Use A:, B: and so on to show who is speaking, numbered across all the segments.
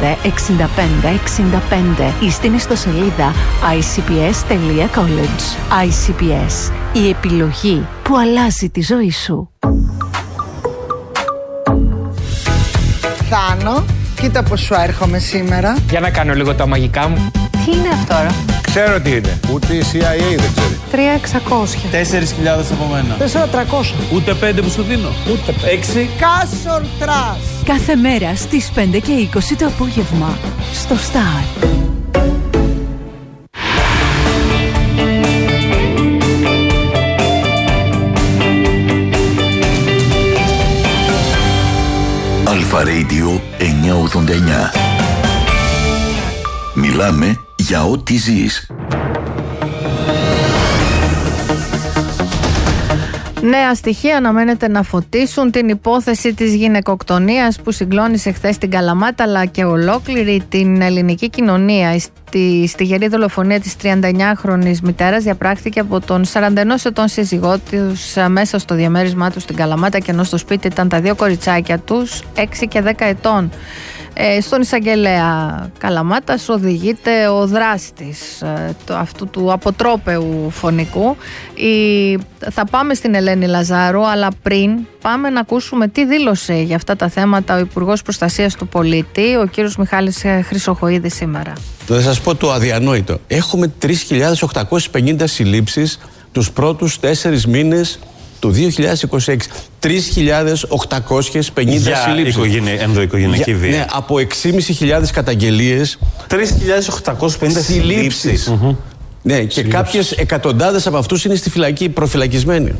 A: ή στην ιστοσελίδα icps.college. ICPS, η επιλογή που αλλάζει τη ζωή σου.
B: Θάνο, κοίτα πως σου έρχομαι σήμερα.
C: Για να κάνω λίγο τα μαγικά μου.
D: Τι είναι αυτό τώρα?
E: Ξέρω τι είναι. Ούτε η CIA δεν ξέρει.
D: 3.600.
F: 4.000 από μένα.
B: 4.300.
F: Ούτε 5 που σου δίνω.
E: Ούτε
F: 6.
B: Κάσορ τρας.
A: Κάθε μέρα στις 5:20 το απόγευμα στο Star.
G: Αλφα Radio 989. Μιλάμε για ό,τι ζεις.
H: Νέα στοιχεία αναμένεται να φωτίσουν την υπόθεση της γυναικοκτονίας που συγκλώνησε χθες την Καλαμάτα αλλά και ολόκληρη την ελληνική κοινωνία. Η στιγερή δολοφονία της 39χρονης μητέρας διαπράχθηκε από τον 41 ετών σύζυγό τους μέσα στο διαμέρισμά του στην Καλαμάτα, και ενώ στο σπίτι ήταν τα δύο κοριτσάκια τους, 6 και 10 ετών. Στον εισαγγελέα Καλαμάτας οδηγείται ο δράστης αυτού του αποτρόπαιου φωνικού. Θα πάμε στην Ελένη Λαζάρου, αλλά πριν πάμε να ακούσουμε τι δήλωσε για αυτά τα θέματα ο Υπουργός Προστασίας του Πολίτη, ο κύριος Μιχάλης Χρυσοχοΐδης, σήμερα.
I: Θα σας πω το αδιανόητο. Έχουμε 3.850 συλλήψεις τους πρώτους 4 μήνες του 2026. 3.850 συλλήψεις.
F: Ενδοοικογενειακή βία.
I: Ναι, από 6.500 καταγγελίες.
F: 3.850 συλλήψεις.
I: Ναι, και κάποιες εκατοντάδες από αυτούς είναι στη φυλακή, προφυλακισμένοι.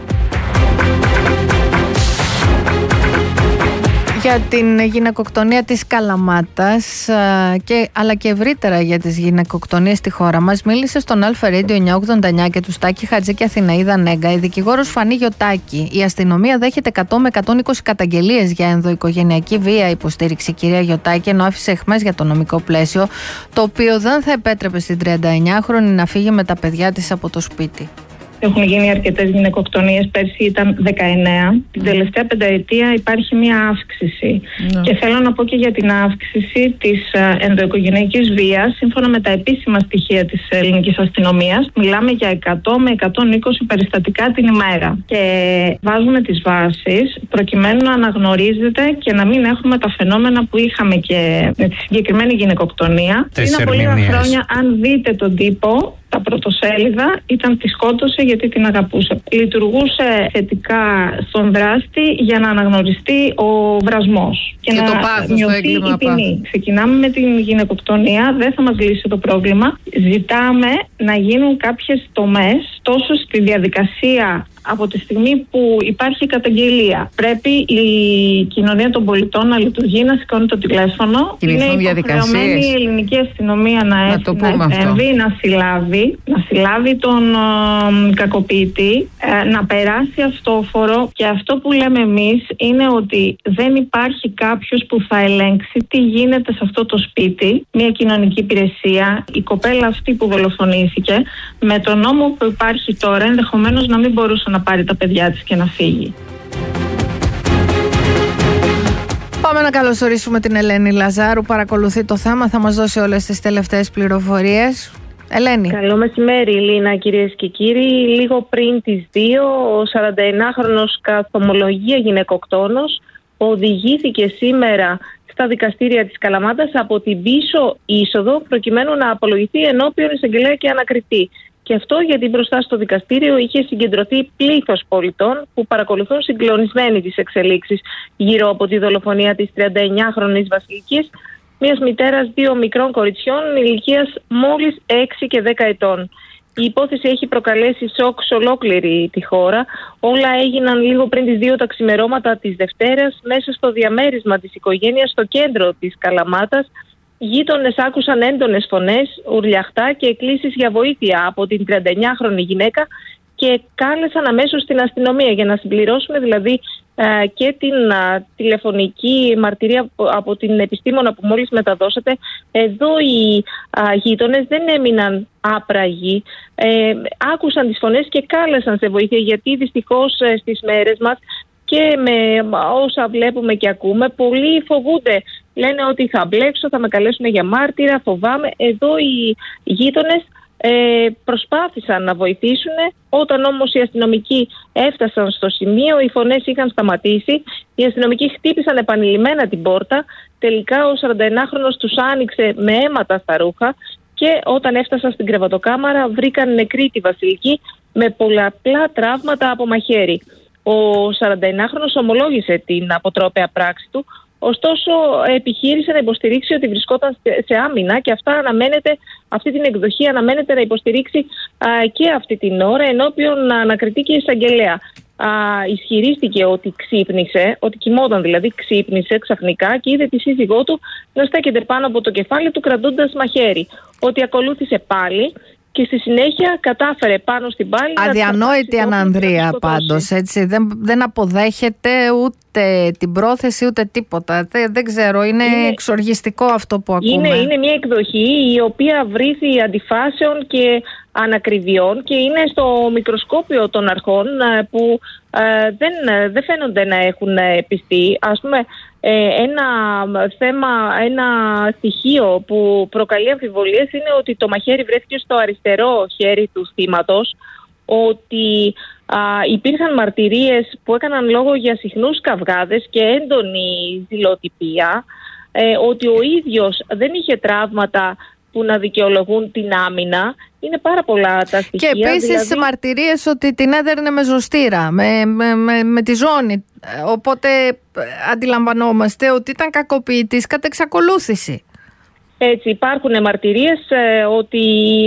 H: Για την γυναικοκτονία της Καλαμάτας, αλλά και ευρύτερα για τις γυναικοκτονίες στη χώρα μας, μίλησε στον Αλφα Radio 989 και του Στάκη Χατζή και Αθηναίδα Νέγκα η δικηγόρος Φανή Γιωτάκη. Η αστυνομία δέχεται 100 με 120 καταγγελίες για ενδοοικογενειακή βία, υποστήριξε η κυρία Γιωτάκη, ενώ άφησε αιχμές για το νομικό πλαίσιο, το οποίο δεν θα επέτρεπε στην 39χρονη να φύγει με τα παιδιά της από το σπίτι.
J: Έχουν γίνει αρκετές γυναικοκτονίες, πέρσι ήταν 19. Την τελευταία πενταετία υπάρχει μια αύξηση. Και θέλω να πω και για την αύξηση της ενδοοικογενειακής βίας, σύμφωνα με τα επίσημα στοιχεία της ελληνικής αστυνομίας, μιλάμε για 100 με 120 περιστατικά την ημέρα. Και βάζουμε τις βάσεις προκειμένου να αναγνωρίζεται και να μην έχουμε τα φαινόμενα που είχαμε και με τη συγκεκριμένη γυναικοκτονία. Πριν από λίγα χρόνια, αν δείτε τον τύπο, τα πρωτοσέλιδα ήταν τη σκότωσε γιατί την αγαπούσε. Λειτουργούσε θετικά στον δράστη για να αναγνωριστεί ο βρασμός και να
H: το πάθος,
J: μειωθεί η ποινή. Ξεκινάμε με την γυναικοκτονία, δεν θα μας λύσει το πρόβλημα. Ζητάμε να γίνουν κάποιες τομές τόσο στη διαδικασία. Από τη στιγμή που υπάρχει καταγγελία, πρέπει η κοινωνία των πολιτών να λειτουργεί, να σηκώνει το τηλέφωνο. Είναι υποχρεωμένη η ελληνική αστυνομία να επέμβει, να συλλάβει τον κακοποιητή, να περάσει αυτόφορο. Και αυτό που λέμε εμείς είναι ότι δεν υπάρχει κάποιος που θα ελέγξει τι γίνεται σε αυτό το σπίτι, μια κοινωνική υπηρεσία. Η κοπέλα αυτή που δολοφονήθηκε, με τον νόμο που υπάρχει τώρα, ενδεχομένως να μην μπορούσε να πάρει τα παιδιά της και να φύγει.
H: Πάμε να καλωσορίσουμε την Ελένη Λαζάρου, παρακολουθεί το θέμα, θα μας δώσει όλες τις τελευταίες πληροφορίες. Ελένη.
K: Καλό μεσημέρι, Λίνα, κυρίες και κύριοι. Λίγο πριν τις 2, ο 41χρονος καθομολογία γυναικοκτόνος οδηγήθηκε σήμερα στα δικαστήρια της Καλαμάτας από την πίσω είσοδο προκειμένου να απολογηθεί ενώπιον εισαγγελέα και ανακριτή. Και αυτό γιατί μπροστά στο δικαστήριο είχε συγκεντρωθεί πλήθος πολιτών που παρακολουθούν συγκλονισμένοι τις εξελίξεις γύρω από τη δολοφονία της 39χρονης Βασιλικής, μιας μητέρας 2 μικρών κοριτσιών ηλικίας μόλις 6 και 10 ετών. Η υπόθεση έχει προκαλέσει σοκ σε ολόκληρη τη χώρα. Όλα έγιναν λίγο πριν τις 2 τα ξημερώματα της Δευτέρας μέσα στο διαμέρισμα της οικογένειας στο κέντρο της Καλαμάτας. Γείτονες άκουσαν έντονες φωνές, ουρλιαχτά και εκκλήσεις για βοήθεια από την 39χρονη γυναίκα και κάλεσαν αμέσως την αστυνομία, για να συμπληρώσουμε δηλαδή και την τηλεφωνική μαρτυρία από την επιστήμονα που μόλις μεταδώσατε. Εδώ οι γείτονες δεν έμειναν άπραγοι, άκουσαν τις φωνές και κάλεσαν σε βοήθεια, γιατί δυστυχώς στις μέρες μας και με όσα βλέπουμε και ακούμε, πολλοί φοβούνται λένε ότι θα μπλέξω, θα με καλέσουν για μάρτυρα, φοβάμαι. Εδώ οι γείτονες προσπάθησαν να βοηθήσουν. Όταν όμως οι αστυνομικοί έφτασαν στο σημείο, οι φωνές είχαν σταματήσει. Οι αστυνομικοί χτύπησαν επανειλημμένα την πόρτα. Τελικά ο 41χρονος τους άνοιξε με αίματα στα ρούχα και όταν έφτασαν στην κρεβατοκάμαρα βρήκαν νεκρή τη Βασιλική με πολλαπλά τραύματα από μαχαίρι. Ο 41χρονος ομολόγησε την αποτρόπαια πράξη του, ωστόσο επιχείρησε να υποστηρίξει ότι βρισκόταν σε άμυνα και αυτή την εκδοχή αναμένεται να υποστηρίξει και αυτή την ώρα ενώπιον ανακριτή και εισαγγελέα. Ισχυρίστηκε ότι ξύπνησε, ότι κοιμόταν δηλαδή, ξύπνησε ξαφνικά και είδε τη σύζυγό του να στέκεται πάνω από το κεφάλι του κρατώντας μαχαίρι. Ότι ακολούθησε πάλι και στη συνέχεια κατάφερε πάνω στην πάλη.
H: Αδιανόητη ανανδρεία πάντως, έτσι. Δεν αποδέχεται ούτε την πρόθεση ούτε τίποτα. Δεν ξέρω, είναι εξοργιστικό αυτό που ακούμε.
K: Είναι μια εκδοχή η οποία βρήθη αντιφάσεων και ανακριβιών και είναι στο μικροσκόπιο των αρχών που δεν φαίνονται να έχουν πιστεί. Ας πούμε, ένα στοιχείο που προκαλεί αμφιβολίες είναι ότι το μαχαίρι βρέθηκε στο αριστερό χέρι του θύματος, ότι υπήρχαν μαρτυρίες που έκαναν λόγο για συχνούς καυγάδες και έντονη ζηλοτυπία, ότι ο ίδιος δεν είχε τραύματα που να δικαιολογούν την άμυνα. Είναι πάρα πολλά τα στοιχεία.
H: Και επίσης μαρτυρίες ότι την έδερνε με ζωστήρα, με τη ζώνη. Οπότε αντιλαμβανόμαστε ότι ήταν κακοποιητής κατά εξακολούθηση.
K: Έτσι, υπάρχουν μαρτυρίες ότι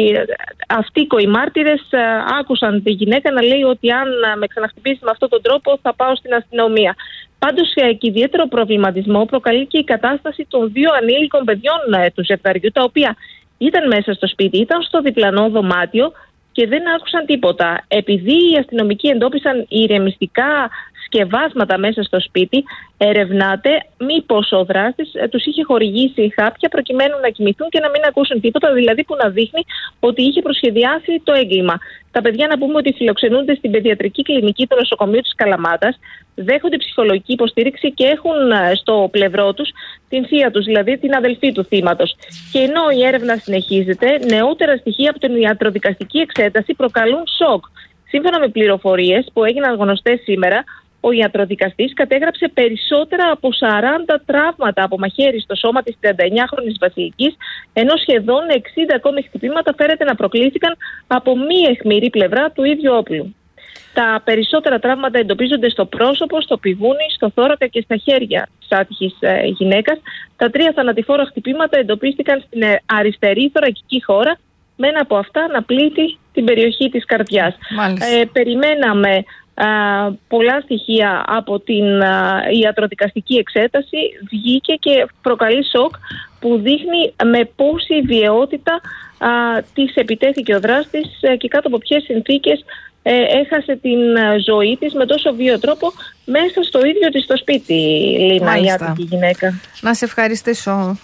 K: αυτοί οι μάρτυρες άκουσαν τη γυναίκα να λέει ότι αν με ξαναχτυπήσει με αυτόν τον τρόπο θα πάω στην αστυνομία. Πάντως και ιδιαίτερο προβληματισμό προκαλεί και η κατάσταση των δύο ανήλικων παιδιών του ζευγαριού, τα οποία ήταν μέσα στο σπίτι, ήταν στο διπλανό δωμάτιο και δεν άκουσαν τίποτα. Επειδή οι αστυνομικοί εντόπισαν ηρεμιστικά σκευάσματα μέσα στο σπίτι, ερευνάται μήπως ο δράστης τους είχε χορηγήσει χάπια προκειμένου να κοιμηθούν και να μην ακούσουν τίποτα, δηλαδή που να δείχνει ότι είχε προσχεδιάσει το έγκλημα. Τα παιδιά, να πούμε ότι φιλοξενούνται στην παιδιατρική κλινική του νοσοκομείου της Καλαμάτας, δέχονται ψυχολογική υποστήριξη και έχουν στο πλευρό τους την θεία τους, δηλαδή την αδελφή του θύματος. Και ενώ η έρευνα συνεχίζεται, νεότερα στοιχεία από την ιατροδικαστική εξέταση προκαλούν σοκ. Σύμφωνα με πληροφορίες που έγιναν γνωστές σήμερα, ο ιατροδικαστής κατέγραψε περισσότερα από 40 τραύματα από μαχαίρι στο σώμα της 39χρονης Βασιλικής, ενώ σχεδόν 60 ακόμη χτυπήματα φέρεται να προκλήθηκαν από μη αιχμηρή πλευρά του ίδιου όπλου. Τα περισσότερα τραύματα εντοπίζονται στο πρόσωπο, στο πηγούνι, στο θώρακα και στα χέρια της άτυχης γυναίκας. Τα 3 θανατηφόρα χτυπήματα εντοπίστηκαν στην αριστερή θωρακική χώρα, με ένα από αυτά να πλήττει την περιοχή της καρδιάς. Περιμέναμε πολλά στοιχεία από την ιατροδικαστική εξέταση, βγήκε και προκαλεί σοκ που δείχνει με πόση βιαιότητα της επιτέθηκε ο δράστης και κάτω από ποιες συνθήκες έχασε την ζωή της με τόσο βίαιο τρόπο μέσα στο ίδιο της το σπίτι, Λίνα, η άτυχη γυναίκα.
H: Να σε ευχαριστήσω.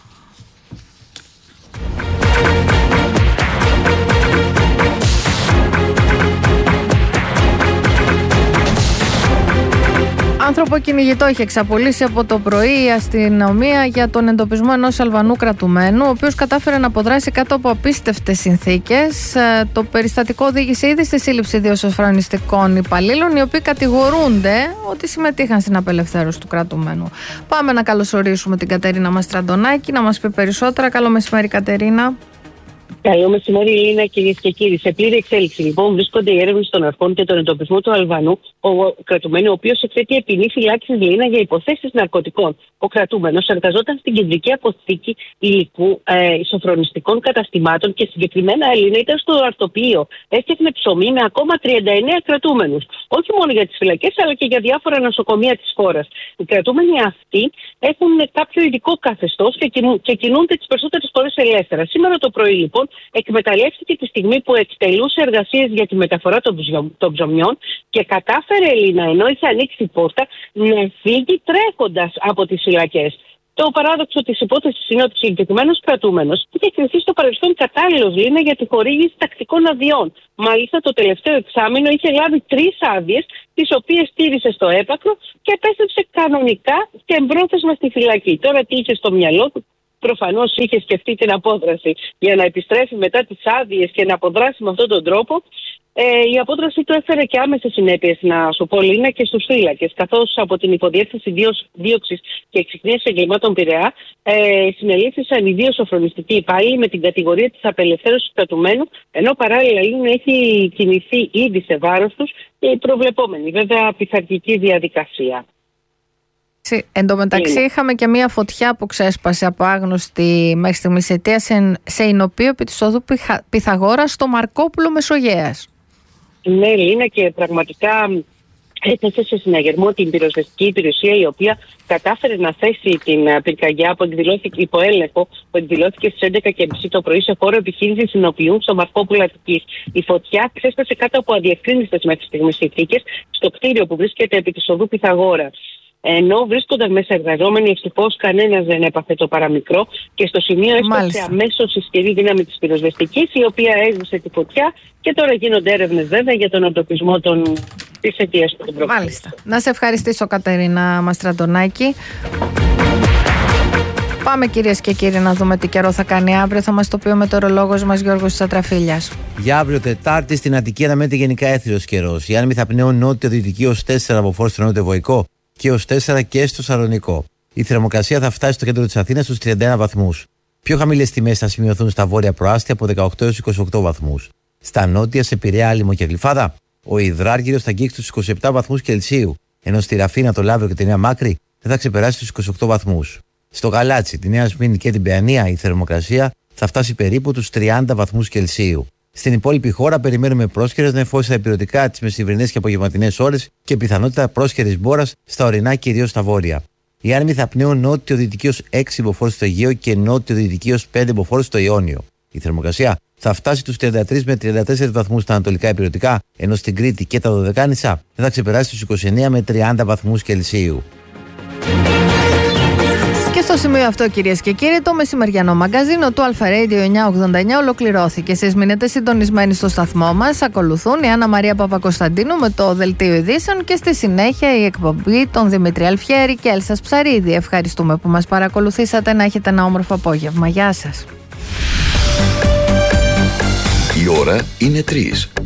H: Άνθρωπο κυνηγητό είχε εξαπολύσει από το πρωί η αστυνομία για τον εντοπισμό ενός Αλβανού κρατουμένου, ο οποίος κατάφερε να αποδράσει κάτω από απίστευτες συνθήκες. Το περιστατικό οδήγησε ήδη στη σύλληψη 2 σοφρονιστικών υπαλλήλων, οι οποίοι κατηγορούνται ότι συμμετείχαν στην απελευθέρωση του κρατουμένου. Πάμε να καλωσορίσουμε την Κατερίνα Μαστραντονάκη να μας πει περισσότερα. Καλό μεσημέρι, Κατερίνα.
L: Καλό μεσημέρι, Λίνα, κυρίες και κύριοι. Σε πλήρη εξέλιξη, λοιπόν, βρίσκονται οι έρευνες των αρχών και τον εντοπισμό του Αλβανού, ο κρατουμένου, ο οποίος εκθέτει ποινή φυλάκισης, Λίνα, για υποθέσεις ναρκωτικών. Ο κρατούμενος εργαζόταν στην κεντρική αποθήκη υλικού ισοφρονιστικών καταστημάτων και συγκεκριμένα, Λίνα, ήταν στο αρτοπλείο. Έφτιαχνε ψωμί με ακόμα 39 κρατούμενους. Όχι μόνο για τις φυλακές, αλλά και για διάφορα νοσοκομεία της χώρας. Οι κρατούμενοι αυτοί έχουν κάποιο ειδικό καθεστώς και κινούνται τις περισσότερες φορές ελεύθερα. Σήμερα το πρωί, λοιπόν, εκμεταλλεύτηκε τη στιγμή που εκτελούσε εργασίες για τη μεταφορά των ψωμιών και κατάφερε, Ελίνα, ενώ είχε ανοίξει η πόρτα, να φύγει τρέχοντας από τις φυλακές. Το παράδοξο της υπόθεσης είναι ότι ο συγκεκριμένος κρατούμενος είχε κριθεί στο παρελθόν κατάλληλος, Λίνα, για τη χορήγηση τακτικών αδειών. Μάλιστα, το τελευταίο εξάμηνο είχε λάβει 3 άδειες, τις οποίες τήρησε στο έπακρο και επέστρεψε κανονικά και εμπρόθεσμα στη φυλακή. Τώρα τι είχε στο μυαλό του? Προφανώς είχε σκεφτεί την απόδραση για να επιστρέφει μετά τις άδειες και να αποδράσει με αυτόν τον τρόπο. Η απόδραση του έφερε και άμεσες συνέπειες, να σου πω, Λίνα, και στους φύλακες, καθώς από την Υποδιεύθυνση Δίωξης και Εξυχνίασης Εγκλημάτων Πειραιά συνελήφθησαν οι 2 σοφρονιστικοί υπάλληλοι με την κατηγορία της απελευθέρωσης του κρατουμένου, ενώ παράλληλα έχει κινηθεί ήδη σε βάρος τους η προβλεπόμενη βέβαια πειθαρχική διαδικασία.
H: Εν τω μεταξύ είχαμε και μία φωτιά που ξέσπασε από άγνωστη μέχρι στιγμής αιτία σε εινοπείο επί της οδού Πυθαγόρας στο Μαρκόπουλο Μεσογέας.
L: Ναι, Λίνα, και πραγματικά έθεσε σε συναγερμό την πυροσβεστική υπηρεσία, η οποία κατάφερε να θέσει την πυρκαγιά που εκδηλώθηκε υπό έλεγχο, που εκδηλώθηκε στις 11:30 το πρωί σε χώρο επιχείρησης συνοποιού στο Μαρκόπουλο Αττικής. Η φωτιά ξέσπασε κάτω από αδιευκρίνιστες μέχρι στιγμής συνθήκες στο κτίριο που βρίσκεται επί της οδού Πυθαγόρα. Ενώ βρίσκονταν μέσα εργαζόμενοι, ευτυχώς κανένας δεν έπαθε το παραμικρό και στο σημείο έσπασε αμέσως ισχυρή δύναμη της πυροσβεστικής, η οποία έσβησε τη φωτιά και τώρα γίνονται έρευνες βέβαια για τον εντοπισμό της αιτίας του προκάλεσε.
H: Μάλιστα. Να σε ευχαριστήσω, Κατερίνα Μαστραντονάκη. Πάμε, κυρίες και κύριοι, να δούμε τι καιρό θα κάνει αύριο. Θα μας το πει ο μετεωρολόγος μας Γιώργος Τσατραφίλιας.
M: Για αύριο Τετάρτη στην Αττική αναμένεται γενικά έθριος καιρός. Οι άνεμοι θα πνέουν νότιο-δυτική ως 4 από φόρτ στο νότιο-βοϊκό και ως 4 και στο Σαλονικό. Η θερμοκρασία θα φτάσει στο κέντρο της Αθήνας στους 31 βαθμούς. Πιο χαμηλές τιμές θα σημειωθούν στα βόρεια προάστια από 18 έως 28 βαθμούς. Στα νότια, σε Πειραιά, Άλυμο και Γλυφάδα, ο υδράργυρος θα αγγίξει τους 27 βαθμούς Κελσίου, ενώ στη Ραφίνα, το Λαύριο και τη Νέα Μάκρη δεν θα ξεπεράσει τους 28 βαθμούς. Στο Γαλάτσι, τη Νέα Σμύρνη και την Παιανία, η θερμοκρασία θα φτάσει περίπου τους 30 βαθμούς Κελσίου. Στην υπόλοιπη χώρα περιμένουμε πρόσχερες νεφώσεις στα υπηρετικά τις μεσημβρινές και απογευματινές ώρες και πιθανότητα πρόσχερης μπόρας στα ορεινά, κυρίως στα βόρεια. Οι άνεμοι θα πνέουν νότιο-δυτική ως 6 υποφόρους στο Αιγαίο και νότιο-δυτική ως 5 υποφόρους στο Ιόνιο. Η θερμοκρασία θα φτάσει τους 33 με 34 βαθμούς στα ανατολικά υπηρετικά, ενώ στην Κρήτη και τα Δωδεκάνησα δεν θα ξεπεράσει τους 29 με 30 βαθμούς Κελσίου.
H: Και στο σημείο αυτό, κυρίες και κύριοι, το μεσημεριανό μαγκαζίνο του Αλφα Radio 989 ολοκληρώθηκε. Εσείς μείνετε συντονισμένοι στο σταθμό μας. Ακολουθούν η Άννα Μαρία Παπακοσταντίνου με το Δελτίο Ειδήσεων και στη συνέχεια η εκπομπή των Δημήτρη Αλφιέρη και Έλσας Ψαρίδη. Ευχαριστούμε που μας παρακολουθήσατε. Να έχετε ένα όμορφο απόγευμα. Γεια σας.
G: Η ώρα είναι 3.